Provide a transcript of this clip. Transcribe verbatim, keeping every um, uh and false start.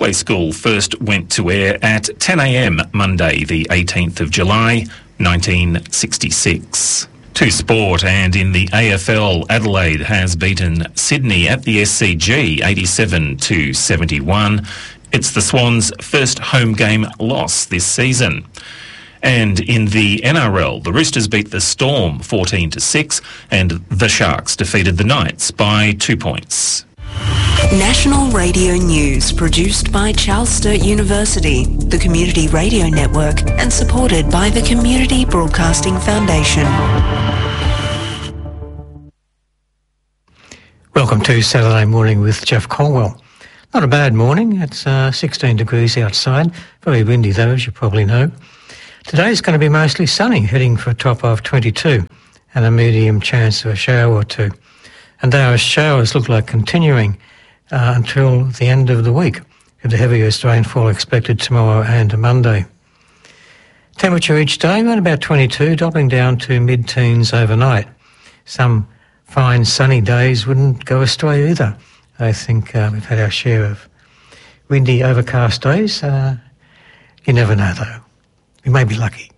Broadway School first went to air at ten a m Monday, the eighteenth of July, nineteen sixty-six. To sport, and in the A F L, Adelaide has beaten Sydney at the S C G eighty-seven to seventy-one. It's the Swans' first home game loss this season. And in the N R L, the Roosters beat the Storm fourteen to six, and the Sharks defeated the Knights by two points. National Radio News, produced by Charles Sturt University, the Community Radio Network, and supported by the Community Broadcasting Foundation. Welcome to Saturday Morning with Jeff Colwell. Not a bad morning. It's uh, sixteen degrees outside. Very windy though, as you probably know. Today's going to be mostly sunny, heading for a top of twenty-two and a medium chance of a shower or two. And those showers look like continuing uh, until the end of the week, with the heaviest rainfall expected tomorrow and Monday. Temperature each day around about twenty-two, dropping down to mid-teens overnight. Some fine sunny days wouldn't go astray either. I think uh, we've had our share of windy, overcast days. Uh, you never know though. We may be lucky.